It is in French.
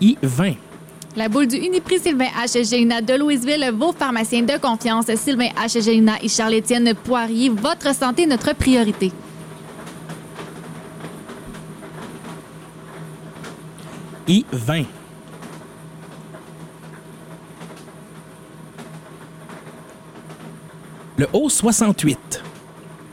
I20. La boule du Uniprix Sylvain H. Gélina de Louisville, vos pharmaciens de confiance, Sylvain H. Gélina et Charles-Étienne Poirier, votre santé, notre priorité. I20. Le O68.